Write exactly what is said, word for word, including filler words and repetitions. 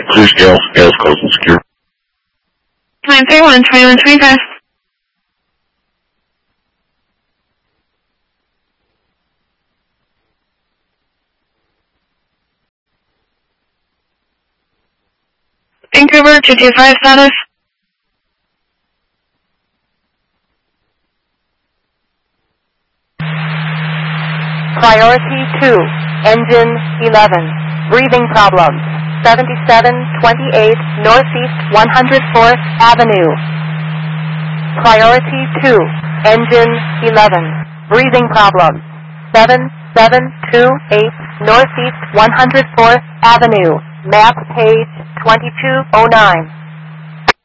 clear scales, scales closed and secure. nine three one, twenty-one twenty-five. Vancouver, two two five status. Priority two, engine eleven, breathing problems, seventy-seven twenty-eight Northeast one hundred fourth Avenue. Priority two, engine eleven, breathing problems, seven seven two eight Northeast one hundred fourth Avenue, map page twenty-two oh nine.